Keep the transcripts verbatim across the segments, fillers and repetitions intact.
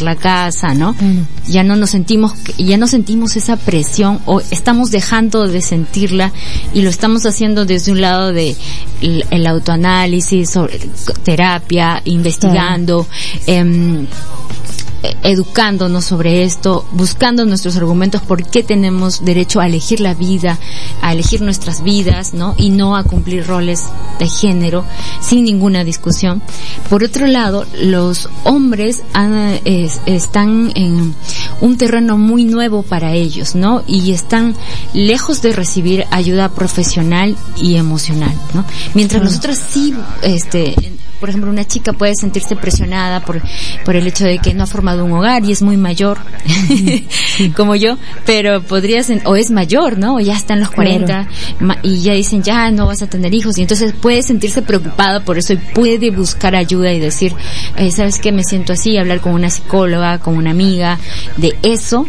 trabajar la casa, ¿no? Mm. Ya no nos sentimos, ya no sentimos esa presión, o estamos dejando de sentirla y lo estamos haciendo desde un lado de el, el autoanálisis, sobre terapia, investigando, eh, educándonos sobre esto, buscando nuestros argumentos por qué tenemos derecho a elegir la vida, a elegir nuestras vidas, ¿no? Y no a cumplir roles de género sin ninguna discusión. Por otro lado, los hombres han, es, están en un terreno muy nuevo para ellos, ¿no? Y están lejos de recibir ayuda profesional y emocional, ¿no? Mientras nosotros sí, este, por ejemplo, una chica puede sentirse presionada por por el hecho de que no ha formado un hogar y es muy mayor, como yo, pero podría ser, o es mayor, ¿no? O ya está en los cuarenta, claro, y ya dicen, ya no vas a tener hijos, y entonces puede sentirse preocupada por eso y puede buscar ayuda y decir, eh, ¿sabes qué? Me siento así, hablar con una psicóloga, con una amiga, de eso.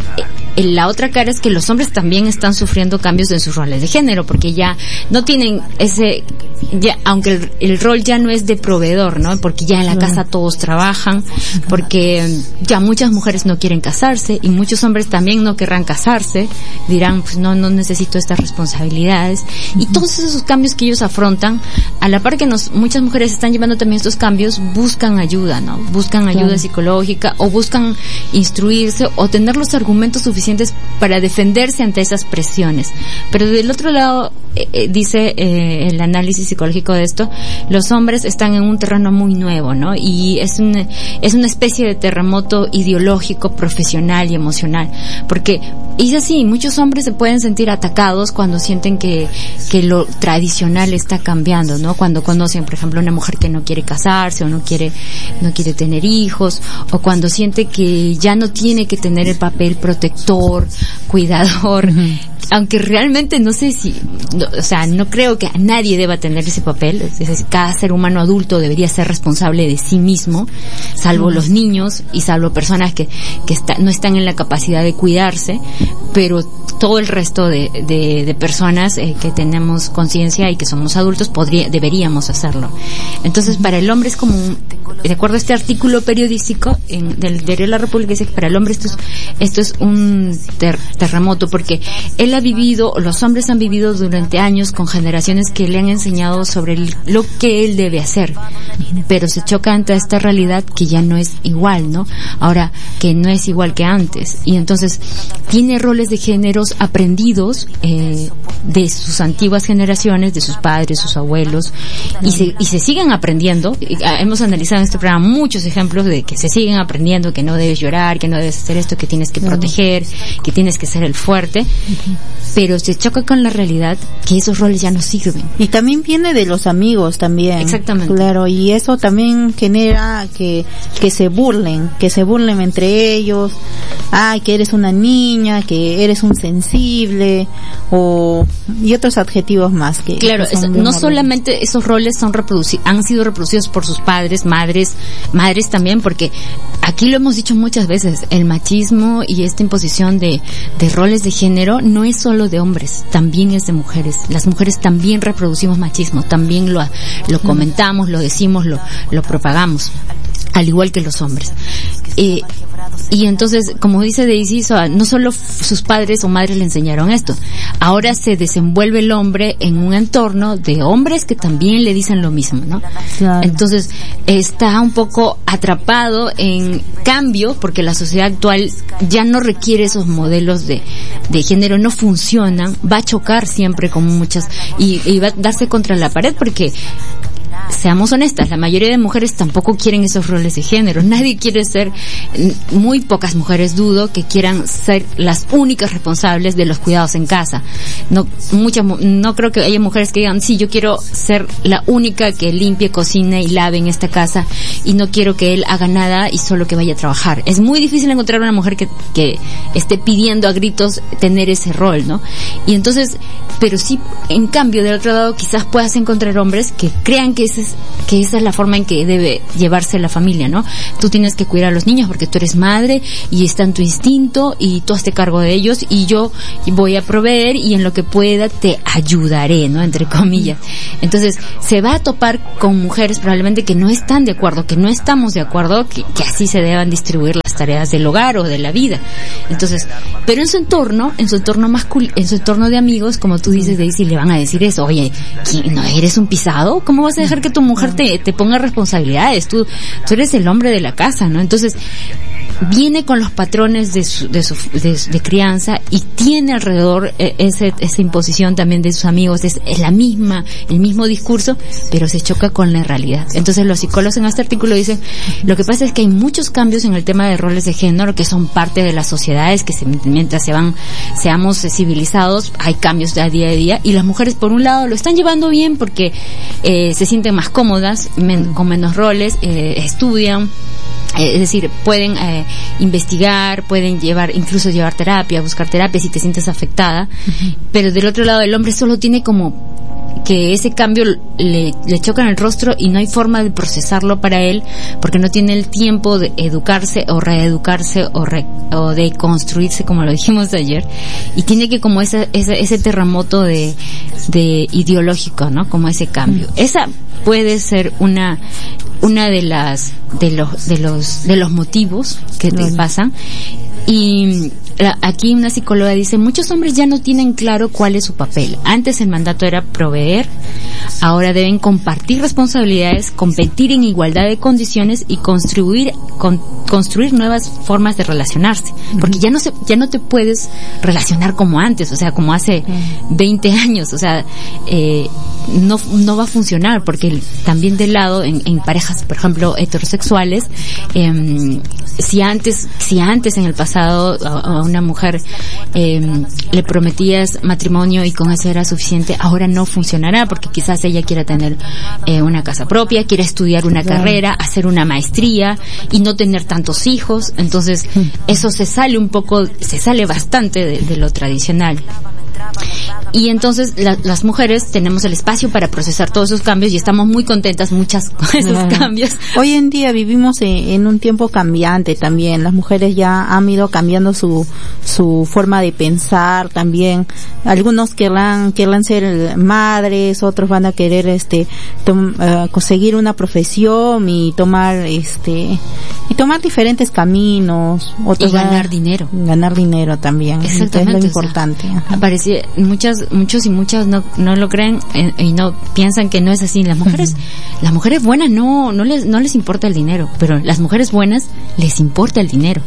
La otra cara es que los hombres también están sufriendo cambios en sus roles de género, porque ya no tienen ese, ya, aunque el, el rol ya no es de proveedor, ¿no? Porque ya en la casa todos trabajan, porque ya muchas mujeres no quieren casarse y muchos hombres también no querrán casarse, dirán, pues no, no necesito estas responsabilidades, y todos esos cambios que ellos afrontan, a la par que nos, muchas mujeres están llevando también estos cambios, buscan ayuda, ¿no? Buscan ayuda claro. psicológica, o buscan instruirse o tener los argumentos suficientes para defenderse ante esas presiones. Pero del otro lado, eh, dice eh, el análisis psicológico de esto, los hombres están en un terreno muy nuevo, ¿no? Y es una, es una especie de terremoto ideológico, profesional y emocional. Porque es así, muchos hombres se pueden sentir atacados cuando sienten que, que lo tradicional está cambiando, ¿no? Cuando conocen, por ejemplo, una mujer que no quiere casarse o no quiere, no quiere tener hijos, o cuando siente que ya no tiene que tener el papel protector, cuidador, uh-huh. aunque realmente no sé si, no, o sea, no creo que nadie deba tener ese papel. Es decir, cada ser humano adulto debería ser responsable de sí mismo, salvo uh-huh. los niños y salvo personas que, que está, no están en la capacidad de cuidarse, pero todo el resto de, de, de personas eh, que tenemos conciencia y que somos adultos podría, deberíamos hacerlo. Entonces, para el hombre es como un, de acuerdo a este artículo periodístico en, del diario La República, dice que para el hombre esto es, esto es un ter, terremoto, porque él ha vivido, los hombres han vivido durante años con generaciones que le han enseñado sobre el, lo que él debe hacer, pero se choca ante esta realidad que ya no es igual, ¿no? Ahora, que no es igual que antes, y entonces tiene roles de géneros aprendidos eh, de sus antiguas generaciones, de sus padres, sus abuelos, y se, y se siguen aprendiendo. Hemos analizado en este programa muchos ejemplos de que se siguen aprendiendo, que no debes llorar, que no debes hacer esto, que tienes que proteger, que tienes que ser el fuerte, pero se choca con la realidad que esos roles ya no sirven. Y también viene de los amigos también. Exactamente. Claro, y eso también genera que, que se burlen, que se burlen entre ellos. Ay, que eres una niña, que eres un sensible, o, y otros adjetivos más que. Claro, que es, no solamente esos roles son reproduci- han sido reproducidos por sus padres, madres, madres también, porque aquí lo hemos dicho muchas veces, el machismo y esta imposición de, de roles de género no es solo de hombres, también es de mujeres. Las mujeres también reproducimos machismo, también lo, lo comentamos, lo decimos, lo, lo propagamos, al igual que los hombres. Eh, y entonces, como dice Daisy, no solo sus padres o madres le enseñaron esto, ahora se desenvuelve el hombre en un entorno de hombres que también le dicen lo mismo, ¿no? Claro. Entonces, está un poco atrapado en cambio, porque la sociedad actual ya no requiere esos modelos de, de género, no funcionan, va a chocar siempre con muchas, y, y va a darse contra la pared, porque seamos honestas, la mayoría de mujeres tampoco quieren esos roles de género. Nadie quiere ser, muy pocas mujeres dudo que quieran ser las únicas responsables de los cuidados en casa. No, muchas, no creo que haya mujeres que digan, sí, yo quiero ser la única que limpie, cocine y lave en esta casa, y no quiero que él haga nada y solo que vaya a trabajar. Es muy difícil encontrar una mujer que, que esté pidiendo a gritos tener ese rol, ¿no? Y entonces, pero sí, en cambio, del otro lado, quizás puedas encontrar hombres que crean que ese es, que esa es la forma en que debe llevarse la familia, ¿no? Tú tienes que cuidar a los niños porque tú eres madre y está en tu instinto y tú hazte cargo de ellos y yo voy a proveer y en lo que pueda te ayudaré, ¿no? Entre comillas. Entonces, se va a topar con mujeres probablemente que no están de acuerdo, que no estamos de acuerdo, que, que así se deban distribuir las tareas del hogar o de la vida. Entonces, pero en su entorno, en su entorno masculino, en su entorno de amigos, como tú dices, Daisy, le van a decir eso, oye, ¿no eres un pisado? ¿Cómo vas a dejar que tu mujer te, te ponga responsabilidades? Tú, tú eres el hombre de la casa, ¿no? Entonces, viene con los patrones de su, de, su, de, de crianza y tiene alrededor eh, ese, esa imposición también de sus amigos, es, es la misma, el mismo discurso, pero se choca con la realidad. Entonces los psicólogos en este artículo dicen, lo que pasa es que hay muchos cambios en el tema de roles de género que son parte de las sociedades, que se, mientras se van, seamos civilizados, hay cambios de día a día, y las mujeres por un lado lo están llevando bien porque eh, se sienten más cómodas, men, con menos roles, eh, estudian, es decir, pueden eh, investigar, pueden llevar, incluso llevar terapia, buscar terapia si te sientes afectada, uh-huh. Pero del otro lado el hombre solo tiene como que ese cambio le, le choca en el rostro y no hay forma de procesarlo para él porque no tiene el tiempo de educarse o reeducarse o, re, o de construirse, como lo dijimos ayer, y tiene que como ese, ese, ese terremoto de, de ideológico, ¿no? Como ese cambio. Uh-huh. Esa puede ser una una de las de los de los de los motivos que te pasan. Y la, aquí una psicóloga dice, muchos hombres ya no tienen claro cuál es su papel. Antes el mandato era proveer, ahora deben compartir responsabilidades, competir en igualdad de condiciones y construir con, construir nuevas formas de relacionarse, porque ya no se ya no te puedes relacionar como antes, o sea, como hace veinte años, o sea, eh, no no va a funcionar, porque también del lado en, en parejas, por ejemplo, heterosexuales, eh, si antes si antes en el pasado a, a una mujer eh, le prometías matrimonio y con eso era suficiente, ahora no funcionará, porque quizás ella quiera tener eh, una casa propia, quiera estudiar una claro. carrera, hacer una maestría y no tener tantos hijos. Entonces eso se sale un poco, se sale bastante de, de lo tradicional. Y entonces la, las mujeres tenemos el espacio para procesar todos esos cambios y estamos muy contentas muchas con esos claro. cambios. Hoy en día vivimos en, en un tiempo cambiante también. Las mujeres ya han ido cambiando su su forma de pensar también. Algunos querrán querrán ser madres, otros van a querer este tom, uh, conseguir una profesión y tomar este y tomar diferentes caminos. Otros y ganar dinero. Ganar dinero también. Exactamente. Es lo importante. O sea, aparece, muchas muchos y muchas no no lo creen eh, y no piensan que no es así. Las mujeres uh-huh. las mujeres buenas no no les no les importa el dinero, pero las mujeres buenas les importa el dinero.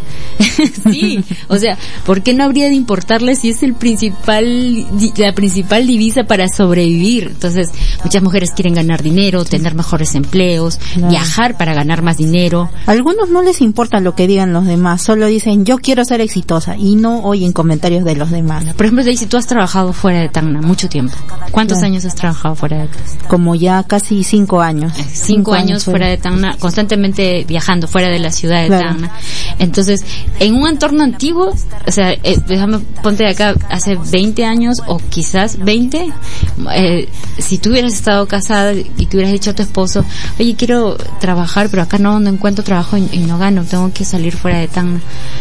Sí, o sea, ¿por qué no habría de importarles si es el principal la principal divisa para sobrevivir? Entonces, muchas mujeres quieren ganar dinero, tener mejores empleos, claro. viajar para ganar más dinero. A algunos no les importa lo que digan los demás, solo dicen yo quiero ser exitosa y no oyen comentarios de los demás. Por ejemplo, Daisy, tú has trabajado fuera de Tacna mucho tiempo. ¿Cuántos claro. años has trabajado fuera de Tacna? Como ya casi cinco años. Cinco, cinco años, años fuera de Tacna, constantemente viajando fuera de la ciudad de claro. Tacna. Entonces, en un entorno antiguo, o sea, eh, déjame ponte de acá, hace veinte años o quizás veinte, eh, si tú hubieras estado casada y te hubieras dicho a tu esposo, oye, quiero trabajar, pero acá no, no encuentro trabajo y, y no gano, tengo que salir fuera de Tacna.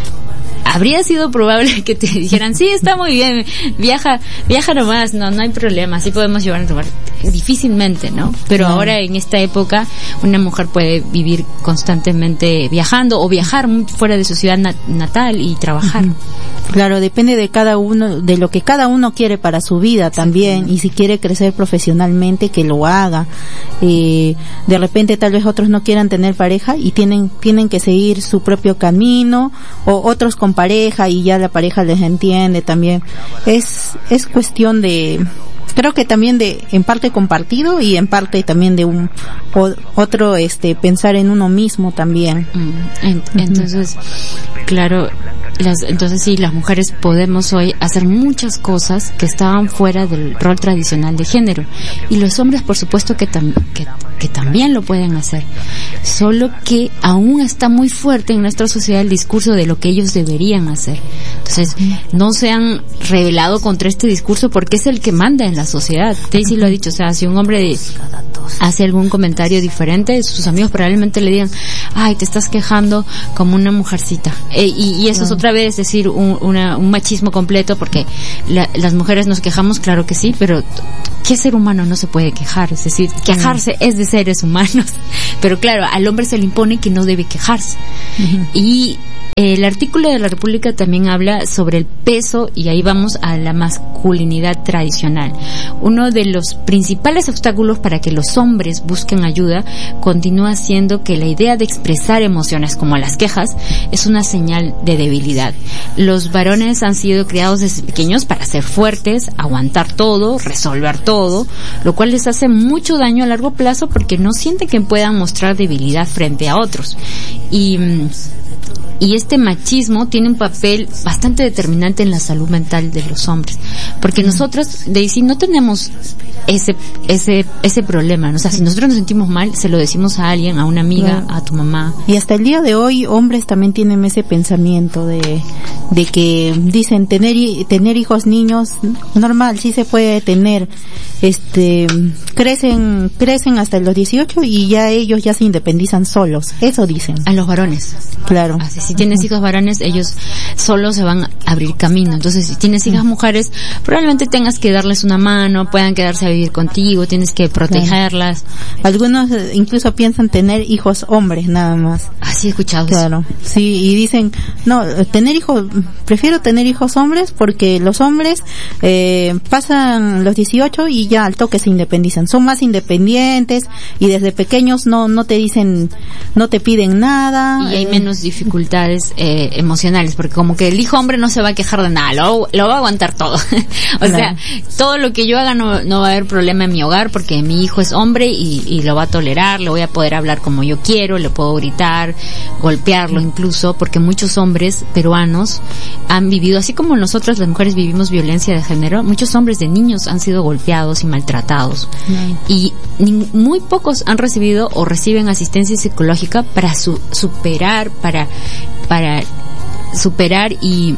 Habría sido probable que te dijeran, sí, está muy bien, viaja, viaja nomás, no, no hay problema, así podemos llevar a lugar. Difícilmente, ¿no? Pero claro. ahora en esta época una mujer puede vivir constantemente viajando o viajar muy fuera de su ciudad nat- natal y trabajar. Uh-huh. Claro, depende de cada uno, de lo que cada uno quiere para su vida también, y si quiere crecer profesionalmente, que lo haga. Eh, de repente tal vez otros no quieran tener pareja y tienen, tienen que seguir su propio camino, o otros con pareja y ya la pareja les entiende también. Es, es cuestión de, creo que también de, en parte compartido y en parte también de un, o, otro, este, pensar en uno mismo también. Mm, ent- entonces, uh-huh. claro, las, entonces sí, las mujeres podemos hoy hacer muchas cosas que estaban fuera del rol tradicional de género, y los hombres por supuesto que, tam, que, que también lo pueden hacer, solo que aún está muy fuerte en nuestra sociedad el discurso de lo que ellos deberían hacer. Entonces no se han rebelado contra este discurso porque es el que manda en la sociedad. Daisy lo ha dicho, o sea, si un hombre hace algún comentario diferente, sus amigos probablemente le digan, ay, te estás quejando como una mujercita, eh, y, y eso es otra vez decir un, una, un machismo completo, porque la, las mujeres nos quejamos, claro que sí, pero ¿qué ser humano no se puede quejar? Es decir, quejarse uh-huh. es de seres humanos, pero claro, al hombre se le impone que no debe quejarse. Uh-huh. Y El artículo de la República también habla sobre el peso, y ahí vamos a la masculinidad tradicional. Uno de los principales obstáculos para que los hombres busquen ayuda continúa siendo que la idea de expresar emociones como las quejas es una señal de debilidad. Los varones han sido criados desde pequeños para ser fuertes, aguantar todo, resolver todo, lo cual les hace mucho daño a largo plazo porque no sienten que puedan mostrar debilidad frente a otros. Y Y este machismo tiene un papel bastante determinante en la salud mental de los hombres, porque nosotros, Daisy, no tenemos ese ese ese problema, ¿no? O sea, si nosotros nos sentimos mal, se lo decimos a alguien, a una amiga, claro, a tu mamá. Y hasta el día de hoy, hombres también tienen ese pensamiento de de que dicen tener tener hijos niños normal, sí se puede tener, este crecen crecen hasta los dieciocho y ya ellos ya se independizan solos, eso dicen. A los varones. Claro. Así, si tienes uh-huh. hijos varones, ellos solos se van a abrir camino. Entonces, si tienes hijas uh-huh. mujeres, probablemente tengas que darles una mano, puedan quedarse a vivir contigo, tienes que protegerlas. Claro. Algunos incluso piensan tener hijos hombres nada más. Así he escuchado. Claro. Eso. Sí, y dicen, no, tener hijos, prefiero tener hijos hombres porque los hombres eh, pasan los dieciocho y ya al toque se independizan. Son más independientes y desde pequeños no no te dicen, no te piden nada. Y hay eh, menos dificultades eh, emocionales, porque como que el hijo hombre no se va a quejar de nada, lo, lo va a aguantar todo. o claro. sea, todo lo que yo haga no, no va a haber problema en mi hogar porque mi hijo es hombre y, y lo va a tolerar, le voy a poder hablar como yo quiero, le puedo gritar, golpearlo incluso, porque muchos hombres peruanos han vivido, así como nosotras las mujeres vivimos violencia de género, muchos hombres de niños han sido golpeados y maltratados. No. Y ni, muy pocos han recibido o reciben asistencia psicológica para su, superar, para, para superar y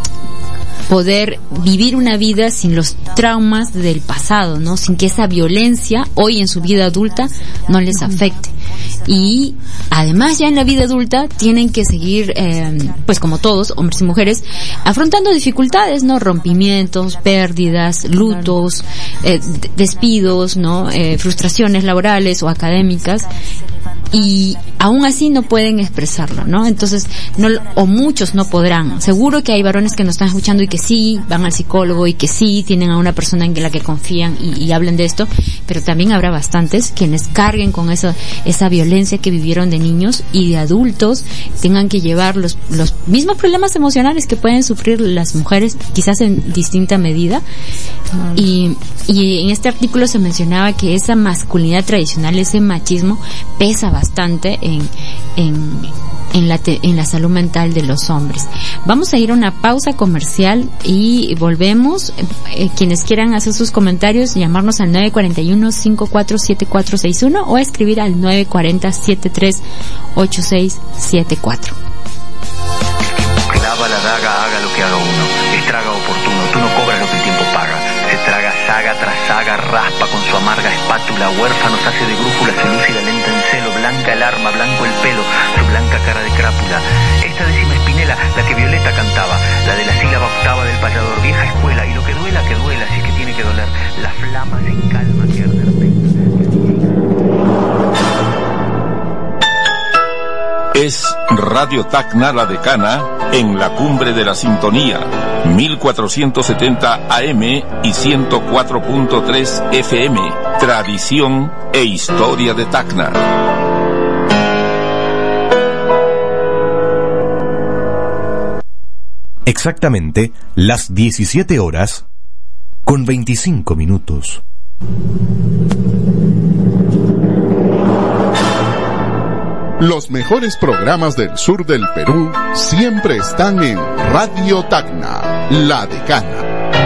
poder vivir una vida sin los traumas del pasado, ¿no? Sin que esa violencia hoy en su vida adulta no les afecte. Y además ya en la vida adulta tienen que seguir, eh, pues como todos, hombres y mujeres, afrontando dificultades, ¿no? Rompimientos, pérdidas, lutos, eh, despidos, ¿no? Eh, frustraciones laborales o académicas. Y aún así no pueden expresarlo, ¿no? Entonces, no, o muchos no podrán. Seguro que hay varones que nos están escuchando y que sí van al psicólogo y que sí tienen a una persona en la que confían y, y hablen de esto, pero también habrá bastantes quienes carguen con esa, esa violencia que vivieron de niños y de adultos, tengan que llevar los, los mismos problemas emocionales que pueden sufrir las mujeres, quizás en distinta medida. Mm. Y, y en este artículo se mencionaba que esa masculinidad tradicional, ese machismo, pesa bastante bastante en, en, en la te, en la salud mental de los hombres. Vamos a ir a una pausa comercial y volvemos. Eh, quienes quieran hacer sus comentarios, llamarnos al nueve cuatro uno, cinco cuatro siete cuatro seis uno o escribir al nueve cuatro cero, siete tres ocho seis siete cuatro. Clava la daga, haga lo que haga uno. Estraga oportuno, tú no cobras lo que el tiempo paga. Se traga saga tras saga, raspa con su amarga espátula. Huérfanos hace de brújula, se lúcida lenta en celo. Blanca el arma, blanco el pelo, su blanca cara de crápula. Esta décima espinela, la que Violeta cantaba, la de la sílaba octava del payador, vieja escuela. Y lo que duela, que duela, si es que tiene que doler. La flama sin calma que arder. Es Radio Tacna La Decana en la cumbre de la sintonía, mil cuatrocientos setenta A M y ciento cuatro punto tres F M, tradición e historia de Tacna. Exactamente las diecisiete horas con veinticinco minutos. Los mejores programas del sur del Perú siempre están en Radio Tacna, La Decana.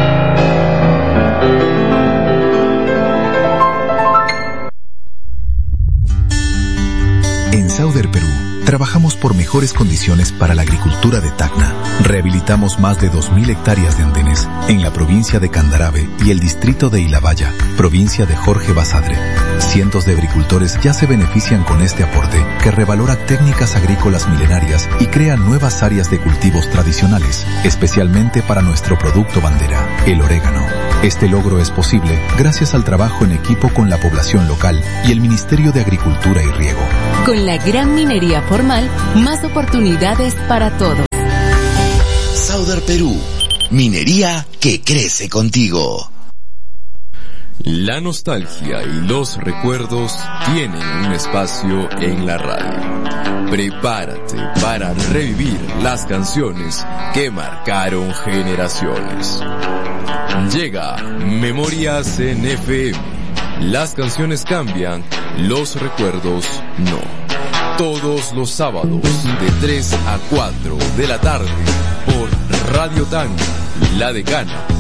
En Sauder, Perú, trabajamos por mejores condiciones para la agricultura de Tacna. Rehabilitamos más de dos mil hectáreas de andenes en la provincia de Candarave y el distrito de Ilabaya, provincia de Jorge Basadre. Cientos de agricultores ya se benefician con este aporte que revalora técnicas agrícolas milenarias y crea nuevas áreas de cultivos tradicionales, especialmente para nuestro producto bandera, el orégano. Este logro es posible gracias al trabajo en equipo con la población local y el Ministerio de Agricultura y Riego. Con la gran minería formal, más oportunidades para todos. Sauder Perú, minería que crece contigo. La nostalgia y los recuerdos tienen un espacio en la radio. Prepárate para revivir las canciones que marcaron generaciones. Llega Memorias en F M. Las canciones cambian, los recuerdos no. Todos los sábados de tres a cuatro de la tarde por Radio Tacna, La Decana.